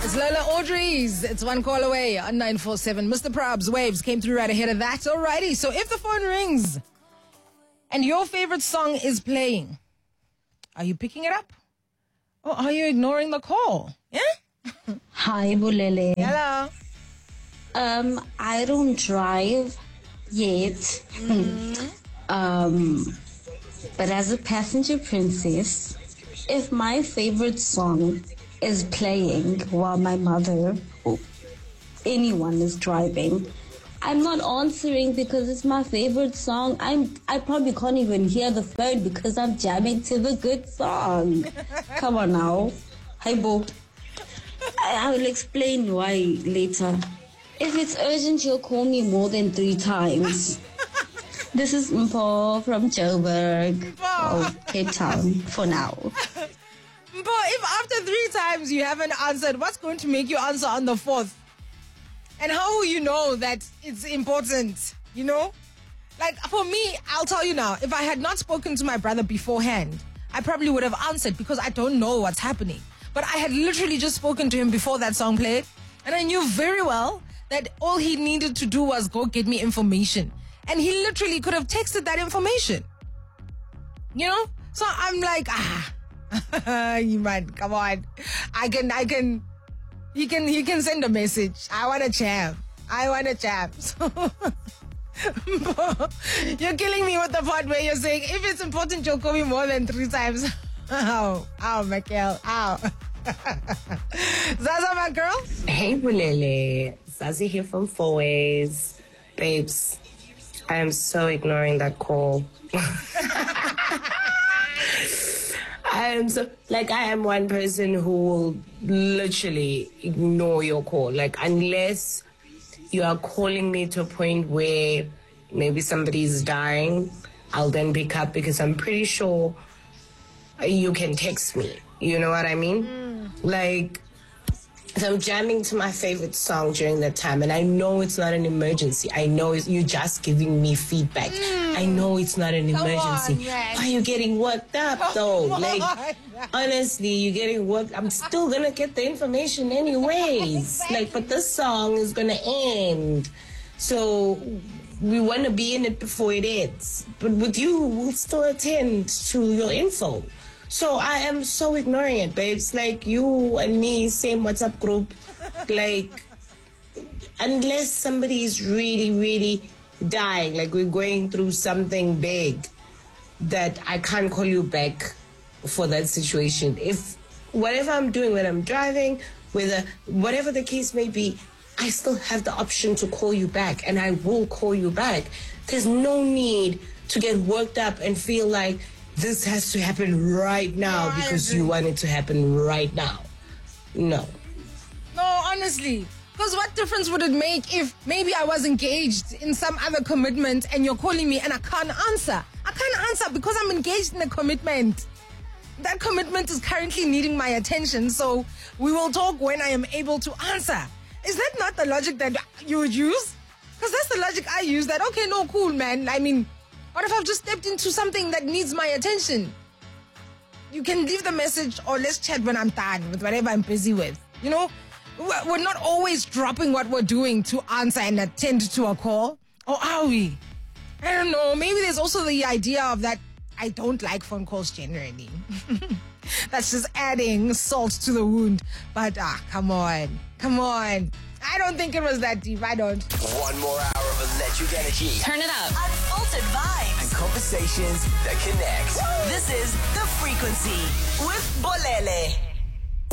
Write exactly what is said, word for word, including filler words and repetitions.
It's Lola Audrey's. It's one call away on nine four seven. Mister Probs, Waves came through right ahead of that. Alrighty, so if the phone rings and your favorite song is playing, are you picking it up? Or are you ignoring the call? Yeah? Hi, Bulele. Hello. Um, I don't drive yet. Mm-hmm. um, but as a passenger princess, if my favorite song is playing while my mother or anyone is driving, I'm not answering because it's my favorite song. I'm I probably can't even hear the phone because I'm jamming to the good song. Come on now. Hi, Bo. I, I will explain why later. If it's urgent, you'll call me more than three times. This is Mpo from Joburg, oh, Cape Town, for now. But if after three times you haven't answered, what's going to make you answer on the fourth? And how will you know that it's important? You know? Like, for me, I'll tell you now, if I had not spoken to my brother beforehand, I probably would have answered because I don't know what's happening. But I had literally just spoken to him before that song played, and I knew very well that all he needed to do was go get me information. And he literally could have texted that information. You know? So I'm like, ah... you man, come on. I can, I can, he can, he can send a message. I want a jam. I want a jam. So, you're killing me with the part where you're saying, if it's important, you'll call me more than three times. Ow, ow, Michael, ow. Zaza, my girl. Hey, Bulele. Zazie here from Four Ways. Babes, I am so ignoring that call. I am so, like, I am one person who will literally ignore your call. Like, unless you are calling me to a point where maybe somebody's dying, I'll then pick up because I'm pretty sure you can text me. You know what I mean? Mm. Like, so I'm jamming to my favorite song during that time, and I know it's not an emergency. I know it's, you're just giving me feedback. Mm. I know it's not an Come emergency. On, Why are you getting worked up, Come though? On. Like, honestly, you're getting worked. I'm still gonna get the information anyways. Exactly. Like, but this song is gonna end, so we want to be in it before it ends. But with you, we'll still attend to your info. So I am so ignoring it, babes. Like, you and me, same WhatsApp group. Like, unless somebody is really, really dying, like we're going through something big, that I can't call you back for that situation. If whatever I'm doing, when I'm driving, whether whatever the case may be, I still have the option to call you back, and I will call you back. There's no need to get worked up and feel like this has to happen right now no, because you want it to happen right now. No. No, honestly. Because what difference would it make if maybe I was engaged in some other commitment and you're calling me and I can't answer? I can't answer because I'm engaged in a commitment. That commitment is currently needing my attention, so we will talk when I am able to answer. Is that not the logic that you would use? Because that's the logic I use, that, okay, no, cool, man. I mean, what if I've just stepped into something that needs my attention? You can leave the message or let's chat when I'm done with whatever I'm busy with. You know, we're not always dropping what we're doing to answer and attend to a call. Or are we? I don't know. Maybe there's also the idea of that I don't like phone calls generally. That's just adding salt to the wound. But ah, come on. Come on. I don't think it was that deep. I don't. One more hour of electric energy. Turn it up. Unfiltered vibes. And conversations that connect. Woo! This is The Frequency with Bolele.